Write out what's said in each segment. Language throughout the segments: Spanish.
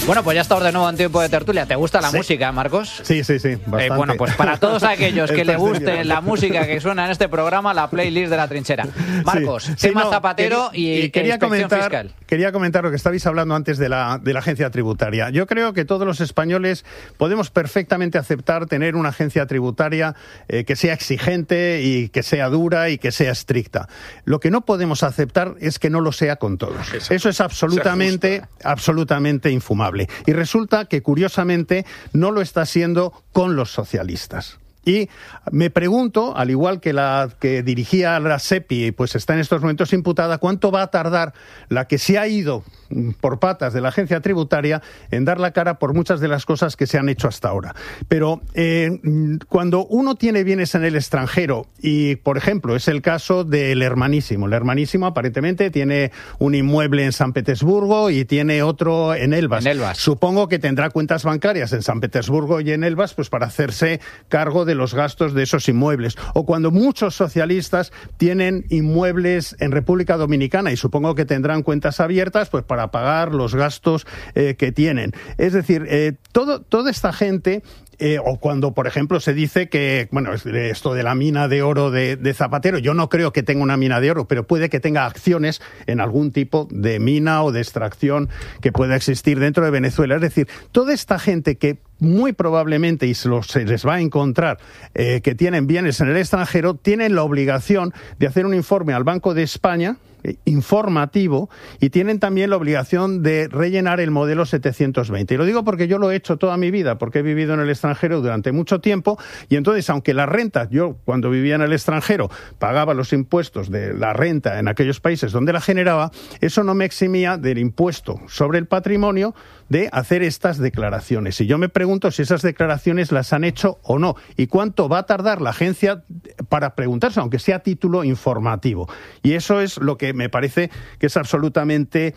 Bueno, pues ya estamos de nuevo en tiempo de tertulia. ¿Te gusta la música, Marcos? Sí, bastante. Bueno, pues para todos aquellos que le guste la música que suena en este programa, la playlist de La Trinchera. Marcos, tema Zapatero y quería inspección fiscal. Quería comentar lo que estabais hablando antes de la agencia tributaria. Yo creo que todos los españoles podemos perfectamente aceptar tener una agencia tributaria que sea exigente y que sea dura y que sea estricta. Lo que no podemos aceptar es que no lo sea con todos. Eso es absolutamente infumable. Y resulta que, curiosamente, no lo está siendo con los socialistas. Y me pregunto, al igual que la que dirigía la SEPI, pues está en estos momentos imputada, ¿cuánto va a tardar la que se ha ido por patas de la agencia tributaria en dar la cara por muchas de las cosas que se han hecho hasta ahora? Pero cuando uno tiene bienes en el extranjero, y por ejemplo es el caso del Hermanísimo. El Hermanísimo aparentemente tiene un inmueble en San Petersburgo y tiene otro en Elbas. Supongo que tendrá cuentas bancarias en San Petersburgo y en Elbas, pues para hacerse cargo de los gastos de esos inmuebles. O cuando muchos socialistas tienen inmuebles en República Dominicana y supongo que tendrán cuentas abiertas pues para pagar los gastos que tienen. Es decir, toda esta gente... o cuando, por ejemplo, se dice que, bueno, esto de la mina de oro de Zapatero, yo no creo que tenga una mina de oro, pero puede que tenga acciones en algún tipo de mina o de extracción que pueda existir dentro de Venezuela. Es decir, toda esta gente que muy probablemente, y se les va a encontrar, que tienen bienes en el extranjero, tienen la obligación de hacer un informe al Banco de España, informativo, y tienen también la obligación de rellenar el modelo 720. Y lo digo porque yo lo he hecho toda mi vida, porque he vivido en el extranjero durante mucho tiempo, y entonces, aunque la renta, yo cuando vivía en el extranjero pagaba los impuestos de la renta en aquellos países donde la generaba, eso no me eximía del impuesto sobre el patrimonio de hacer estas declaraciones. Y yo me pregunto si esas declaraciones las han hecho o no, y cuánto va a tardar la agencia para preguntarse, aunque sea a título informativo. Y eso es lo que me parece que es absolutamente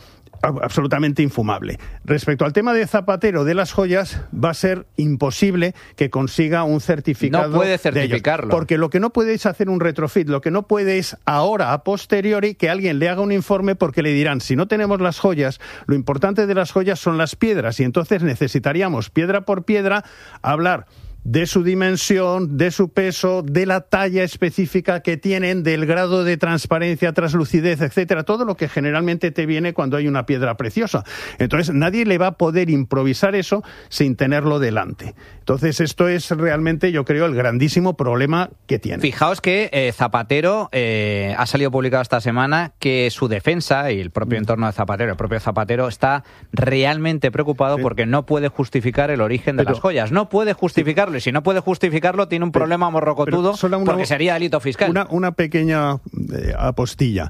infumable. Respecto al tema de Zapatero de las joyas, va a ser imposible que consiga un certificado. No puede certificarlo. Porque lo que no puede es hacer un retrofit, lo que no puede es ahora, a posteriori, que alguien le haga un informe porque le dirán, si no tenemos las joyas, lo importante de las joyas son las piedras, y entonces necesitaríamos, piedra por piedra, hablar de su dimensión, de su peso, de la talla específica que tienen, del grado de transparencia, translucidez, etcétera, todo lo que generalmente te viene cuando hay una piedra preciosa. Entonces, nadie le va a poder improvisar eso sin tenerlo delante. Entonces, esto es realmente, yo creo, el grandísimo problema que tiene. Fijaos que Zapatero ha salido publicado esta semana que su defensa y el propio entorno de Zapatero, el propio Zapatero, está realmente preocupado porque no puede justificar el origen de las joyas. No puede justificarlo. Y si no puede justificarlo, tiene un problema morrocotudo porque sería delito fiscal. Una pequeña apostilla.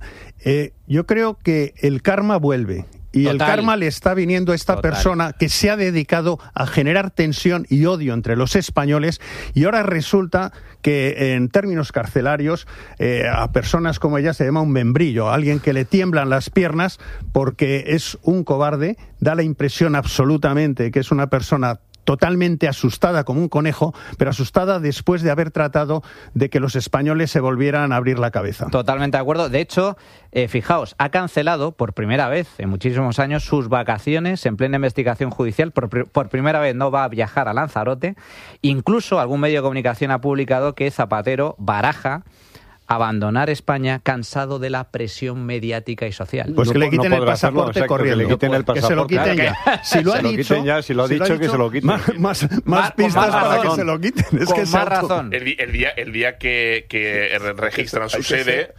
Yo creo que el karma vuelve. Y el karma le está viniendo a esta persona que se ha dedicado a generar tensión y odio entre los españoles, y ahora resulta que en términos carcelarios a personas como ella se llama un membrillo, alguien que le tiemblan las piernas porque es un cobarde, da la impresión absolutamente que es una persona totalmente asustada como un conejo, pero asustada después de haber tratado de que los españoles se volvieran a abrir la cabeza. Totalmente de acuerdo. De hecho, fijaos, ha cancelado por primera vez en muchísimos años sus vacaciones en plena investigación judicial. Por primera vez no va a viajar a Lanzarote. Incluso algún medio de comunicación ha publicado que Zapatero baraja abandonar España cansado de la presión medidica y social. Pues que le quiten el pasaporte corriendo. Que le quiten el pasaporte. Que se lo quiten ya. Si lo ha dicho, si lo ha dicho, que se lo quiten. Más pistas para que se lo quiten. Es con que más razón. El día que registran su sede,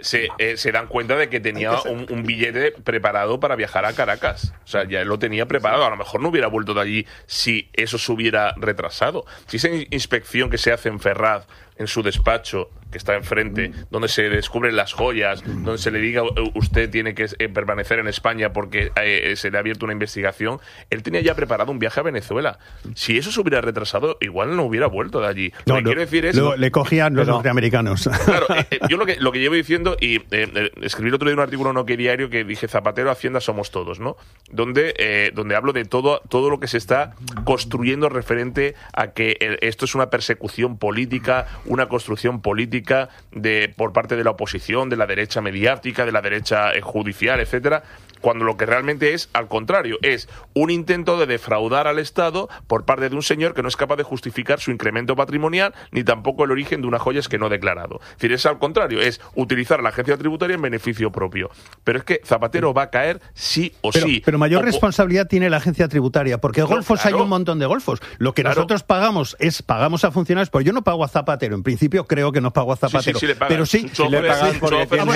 se dan cuenta de que tenía un billete preparado para viajar a Caracas. O sea, ya lo tenía preparado. A lo mejor no hubiera vuelto de allí si eso se hubiera retrasado. Si esa inspección que se hace en Ferraz, en su despacho, que está enfrente, donde se descubren las joyas, donde se le diga usted tiene que permanecer en España porque se le ha abierto una investigación, él tenía ya preparado un viaje a Venezuela. Si eso se hubiera retrasado, igual no hubiera vuelto de allí. Lo que quiero decir es... Le cogían los norteamericanos. Claro, yo lo que llevo diciendo, y escribí el otro día un artículo en OK Diario que dije Zapatero, Hacienda somos todos, ¿no? Donde hablo de todo lo que se está construyendo referente a que esto es una persecución política, una construcción política política por parte de la oposición, de la derecha mediática, de la derecha judicial, etcétera, cuando lo que realmente es, al contrario, es un intento de defraudar al Estado por parte de un señor que no es capaz de justificar su incremento patrimonial ni tampoco el origen de unas joyas que no ha declarado. Es decir, es al contrario, es utilizar a la agencia tributaria en beneficio propio. Pero es que Zapatero va a caer sí o sí. Pero mayor responsabilidad tiene la agencia tributaria, porque golfos hay un montón de golfos. Lo que nosotros pagamos a funcionarios, pues yo no pago a Zapatero, en principio creo que no pago a Zapatero. Sí, le pagan. Pero sí, le pagan porque tiene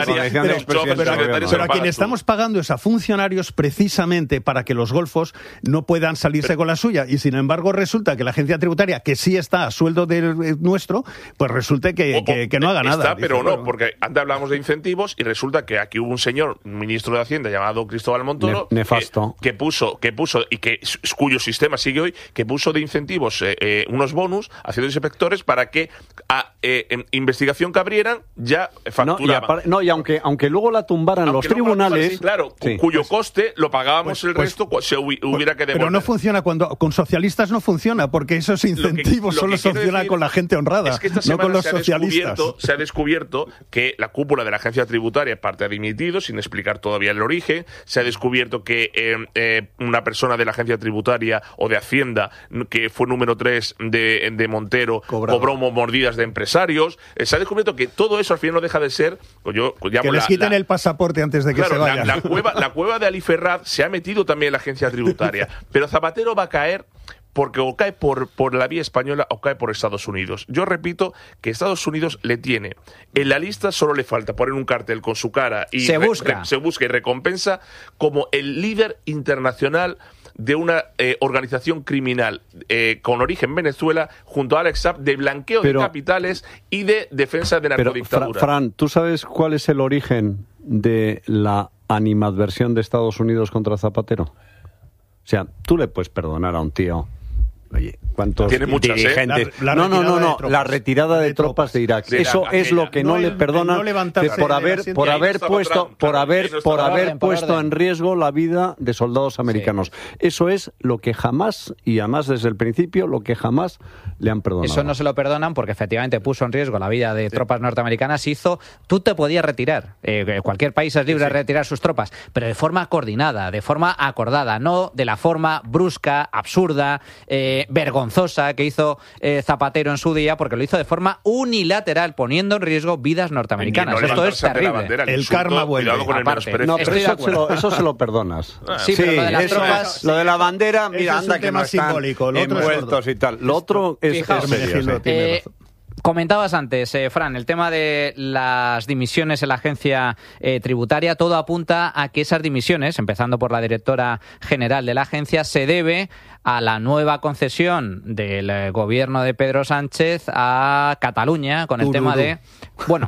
pero a quien estamos pagando es a funcionarios precisamente para que los golfos no puedan salirse con la suya, y sin embargo resulta que la agencia tributaria, que sí está a sueldo nuestro, pues resulta que no haga nada. Está, pero no, porque antes hablábamos de incentivos y resulta que aquí hubo un señor, un ministro de Hacienda llamado Cristóbal Montoro, nefasto, que puso y cuyo sistema sigue hoy, que puso de incentivos unos bonus a ciertos inspectores para que en investigación que abrieran ya facturaban. Y aunque luego la tumbaran los tribunales, claro, cuyo coste lo pagábamos el resto se hubiera que devolver. Pero no funciona con socialistas, no funciona, porque esos incentivos solo funcionan con la gente honrada, es que esta no con los se socialistas. Se ha descubierto que la cúpula de la agencia tributaria parte ha dimitido sin explicar todavía el origen. Se ha descubierto que una persona de la agencia tributaria o de Hacienda, que fue número 3 de Montero, cobró mordidas de empresarios. Se ha descubierto que todo eso al final no deja de ser... que les quiten el pasaporte antes de que se vayan. La cueva de Ali Ferraz se ha metido también en la agencia tributaria. Pero Zapatero va a caer porque o cae por la vía española o cae por Estados Unidos. Yo repito que Estados Unidos le tiene en la lista, solo le falta poner un cartel con su cara y se busca y recompensa como el líder internacional de una organización criminal con origen en Venezuela, junto a Alex Saab, de blanqueo de capitales y de defensa de narcodictadura. Fran, ¿tú sabes cuál es el origen de la animadversión de Estados Unidos contra Zapatero? O sea, tú le puedes perdonar a un tío. Oye, ¿cuántos tiene muchas, dirigentes? La retirada de tropas de Irak. Eso es lo que no le perdonan por haber puesto en riesgo la vida de soldados americanos. Sí. Eso es lo que jamás, y además desde el principio, lo que jamás le han perdonado. Eso no se lo perdonan porque efectivamente puso en riesgo la vida de tropas norteamericanas. Tú te podías retirar. Cualquier país es libre de retirar sus tropas, pero de forma coordinada, de forma acordada, no de la forma brusca, absurda, vergonzosa que hizo Zapatero en su día, porque lo hizo de forma unilateral, poniendo en riesgo vidas norteamericanas. Esto es terrible. El karma vuelve. No, pero eso se lo perdonas. Sí, pero lo de las tropas... Lo de la bandera, mira, anda que no están envueltos y tal. Lo otro es serio. Comentabas antes, Fran, el tema de las dimisiones en la agencia tributaria. Todo apunta a que esas dimisiones, empezando por la directora general de la agencia, se debe a la nueva concesión del gobierno de Pedro Sánchez a Cataluña con el tema de... Bueno,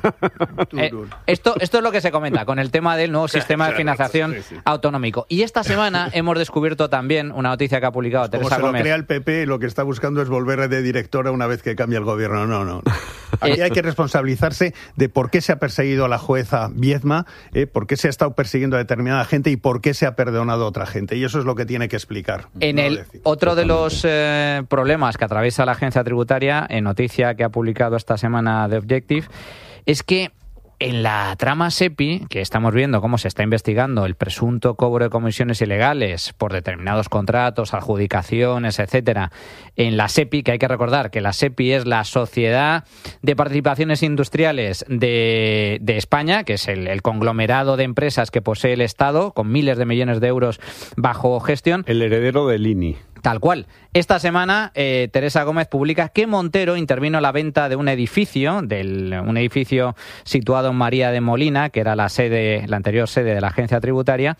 esto es lo que se comenta con el tema del nuevo sistema de financiación autonómico. Y esta semana hemos descubierto también una noticia que ha publicado Teresa Gómez. Como se lo crea el PP, lo que está buscando es volver de directora una vez que cambie el gobierno. No. Aquí hay que responsabilizarse de por qué se ha perseguido a la jueza Viedma, por qué se ha estado persiguiendo a determinada gente y por qué se ha perdonado a otra gente. Y eso es lo que tiene que explicar. Otro de los problemas que atraviesa la agencia tributaria, en noticia que ha publicado esta semana The Objective, es que en la trama SEPI, que estamos viendo cómo se está investigando el presunto cobro de comisiones ilegales por determinados contratos, adjudicaciones, etcétera, en la SEPI, que hay que recordar que la SEPI es la Sociedad de Participaciones Industriales de España, que es el conglomerado de empresas que posee el Estado, con miles de millones de euros bajo gestión. El heredero del INI. Tal cual. Esta semana, Teresa Gómez publica que Montero intervino en la venta de un edificio situado en María de Molina, que era la anterior sede de la agencia tributaria,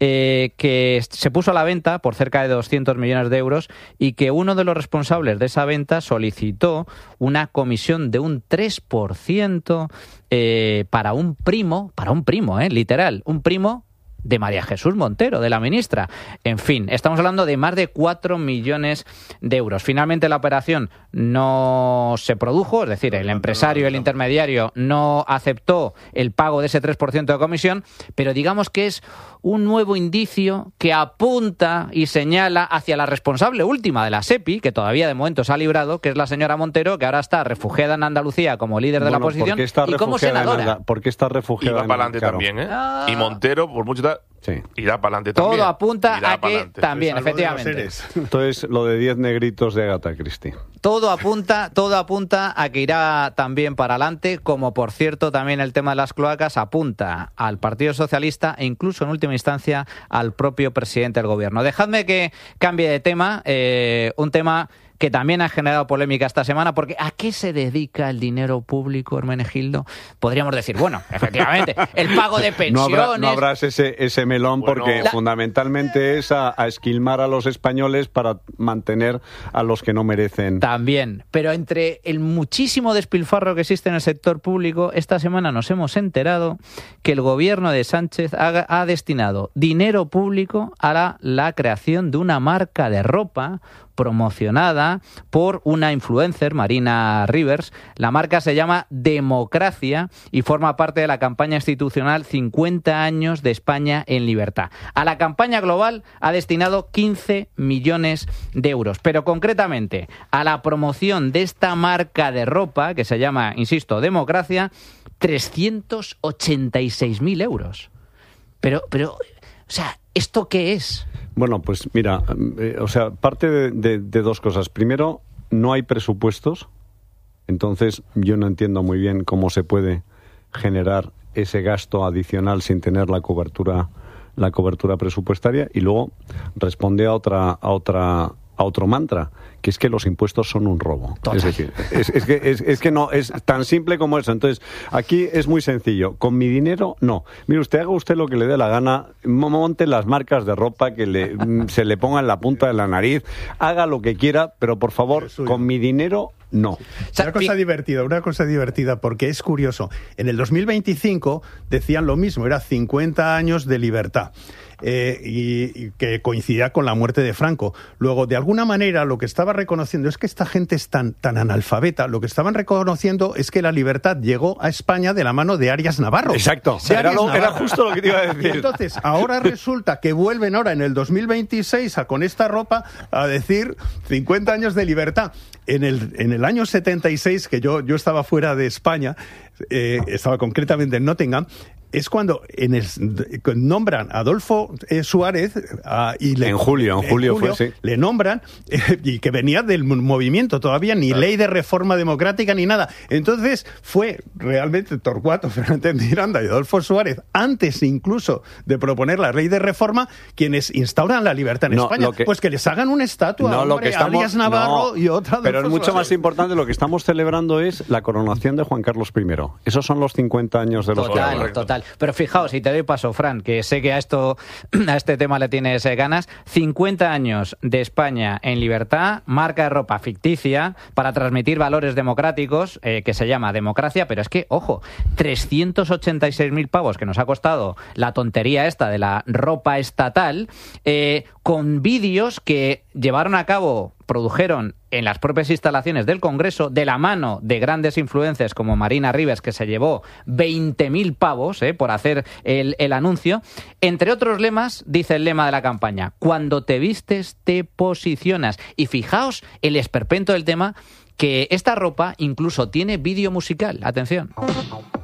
que se puso a la venta por cerca de 200 millones de euros y que uno de los responsables de esa venta solicitó una comisión de un 3% para un primo, literal, un primo de María Jesús Montero, de la ministra. En fin, estamos hablando de más de 4 millones de euros. Finalmente la operación no se produjo, es decir, el empresario, el intermediario no aceptó el pago de ese 3% de comisión, pero digamos que es un nuevo indicio que apunta y señala hacia la responsable última de la SEPI, que todavía de momento se ha librado, que es la señora Montero, que ahora está refugiada en Andalucía como líder de la oposición y como senadora. ¿Por qué está refugiada? Y va para adelante también, ¿eh? Y Montero, por mucho irá para adelante también. Todo apunta a que también, efectivamente. Entonces, lo de 10 negritos de Agatha Christie. Todo apunta a que irá también para adelante, como por cierto también el tema de las cloacas apunta al Partido Socialista e incluso en última instancia al propio presidente del gobierno. Dejadme que cambie de tema, un tema que también ha generado polémica esta semana, porque ¿a qué se dedica el dinero público, Hermenegildo? Podríamos decir, bueno, efectivamente, el pago de pensiones... No habrás ese melón, porque fundamentalmente es a esquilmar a los españoles para mantener a los que no merecen. También, pero entre el muchísimo despilfarro que existe en el sector público, esta semana nos hemos enterado que el gobierno de Sánchez ha destinado dinero público a la creación de una marca de ropa promocionada por una influencer, Marina Rivers. La marca se llama Democracia y forma parte de la campaña institucional 50 años de España en libertad. A la campaña global ha destinado 15 millones de euros, pero concretamente a la promoción de esta marca de ropa, que se llama, insisto, Democracia, 386.000 euros. Pero, o sea, ¿esto qué es? Bueno, pues mira, parte de dos cosas. Primero, no hay presupuestos, entonces yo no entiendo muy bien cómo se puede generar ese gasto adicional sin tener la cobertura presupuestaria. Y luego responde a otro mantra, que es que los impuestos son un robo. Total. Es decir, es que no es tan simple como eso. Entonces, aquí es muy sencillo. Con mi dinero, no. Mire, haga usted lo que le dé la gana, monte las marcas de ropa que se le ponga en la punta de la nariz, haga lo que quiera, pero por favor, con mi dinero, no. Una cosa divertida, porque es curioso. En el 2025 decían lo mismo, era 50 años de libertad. Y que coincidía con la muerte de Franco. Luego, de alguna manera, lo que estaba reconociendo es que esta gente es tan analfabeta, lo que estaban reconociendo es que la libertad llegó a España de la mano de Arias Navarro. Exacto, era justo lo que te iba a decir. Y entonces, ahora resulta que vuelven ahora en el 2026 con esta ropa a decir 50 años de libertad. En el año 76, que yo estaba fuera de España, estaba concretamente en Nottingham, es cuando nombran a Adolfo Suárez en julio fue, sí. Le nombran y que venía del movimiento, todavía ni ley de reforma democrática ni nada. Entonces fue realmente Torcuato Fernández Miranda y Adolfo Suárez, antes incluso de proponer la ley de reforma, quienes instauran la libertad en España. Pues que les hagan una estatua a Arias Navarro y otra. Pero es mucho más importante, lo que estamos celebrando es la coronación de Juan Carlos I. Esos son los 50 años de los Total. Pero fijaos, y te doy paso, Fran, que sé que a este tema le tienes ganas. 50 años de España en libertad, marca de ropa ficticia para transmitir valores democráticos, que se llama Democracia, pero es que, ojo, 386.000 pavos que nos ha costado la tontería esta de la ropa estatal, con vídeos que llevaron a cabo, produjeron en las propias instalaciones del Congreso, de la mano de grandes influencers como Marina Rivers, que se llevó 20.000 pavos por hacer el anuncio. Entre otros lemas, dice el lema de la campaña: cuando te vistes, te posicionas. Y fijaos el esperpento del tema, que esta ropa incluso tiene vídeo musical. Atención.